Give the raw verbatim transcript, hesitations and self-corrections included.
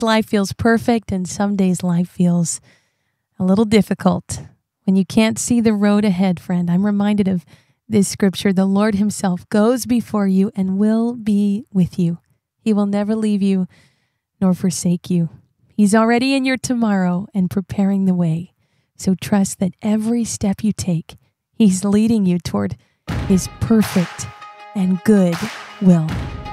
life feels perfect, and some days life feels a little difficult. When you can't see the road ahead, friend, I'm reminded of this scripture. The Lord himself goes before you and will be with you. He will never leave you nor forsake you. He's already in your tomorrow and preparing the way. So trust that every step you take, he's leading you toward his perfect and good will.